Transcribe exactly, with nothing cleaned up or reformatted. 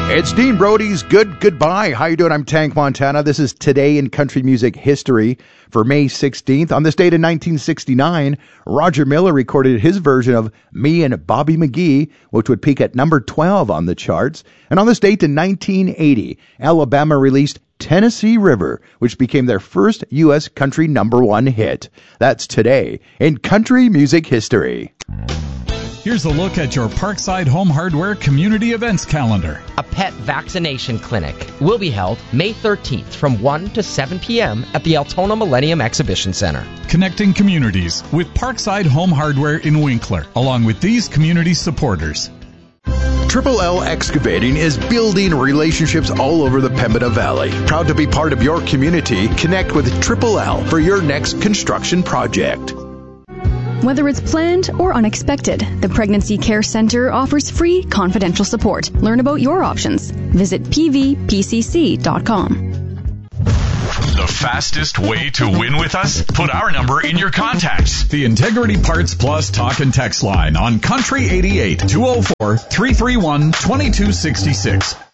It's Dean Brody's Good Goodbye. How you doing? I'm Tank Montana. This is Today in Country Music History for May sixteenth. On this date in nineteen sixty-nine, Roger Miller recorded his version of Me and Bobby McGee, which would peak at number twelve on the charts. And on this date in nineteen eighty, Alabama released Tennessee River, which became their first U S country number one hit. That's Today in Country Music History. Here's a look at your Parkside Home Hardware Community Events calendar. A pet vaccination clinic will be held May thirteenth from one to seven p.m. at the Altona Millennium Exhibition Center. Connecting communities with Parkside Home Hardware in Winkler, along with these community supporters. Triple L Excavating is building relationships all over the Pembina Valley. Proud to be part of your community. Connect with Triple L for your next construction project. Whether it's planned or unexpected, the Pregnancy Care Center offers free, confidential support. Learn about your options. Visit p v p c c dot com. The fastest way to win with us? Put our number in your contacts. The Integrity Parts Plus talk and text line on Country eighty-eight, two oh four, three three one, two two six six.